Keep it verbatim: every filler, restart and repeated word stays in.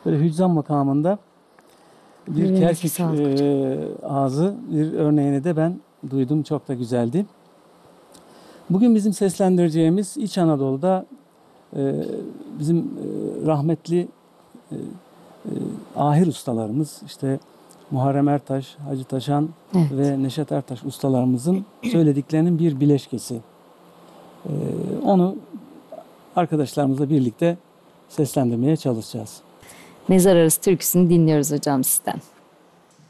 böyle hüzzam makamında bir Eline Kerkük sağlık e, ağzı bir örneğini de ben duydum. Çok da güzeldi. Bugün bizim seslendireceğimiz İç Anadolu'da e, bizim e, rahmetli e, e, ahir ustalarımız, işte Muharrem Ertaş, Hacı Taşan Evet. ve Neşet Ertaş ustalarımızın söylediklerinin bir bileşkesi. E, onu arkadaşlarımızla birlikte seslendirmeye çalışacağız. Mezar Arası türküsünü dinliyoruz hocam sizden.